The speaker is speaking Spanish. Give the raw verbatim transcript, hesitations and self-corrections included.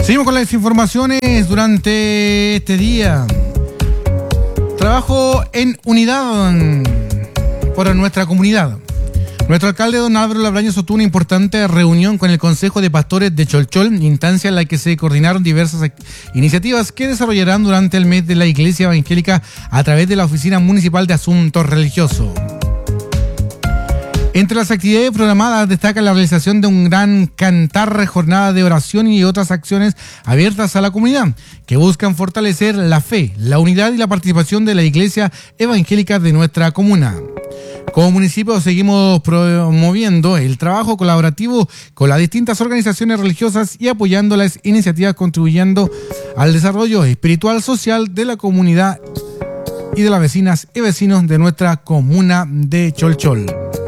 Seguimos con las informaciones durante este día. Trabajo en unidad para nuestra comunidad. Nuestro alcalde, don Álvaro Labraño, sostuvo una importante reunión con el Consejo de Pastores de Cholchol, instancia en la que se coordinaron diversas iniciativas que desarrollarán durante el mes de la Iglesia Evangélica a través de la Oficina Municipal de Asuntos Religiosos. Entre las actividades programadas destaca la realización de un gran cantar, jornada de oración y otras acciones abiertas a la comunidad que buscan fortalecer la fe, la unidad y la participación de la Iglesia Evangélica de nuestra comuna. Como municipio seguimos promoviendo el trabajo colaborativo con las distintas organizaciones religiosas y apoyando las iniciativas contribuyendo al desarrollo espiritual social de la comunidad y de las vecinas y vecinos de nuestra comuna de Cholchol.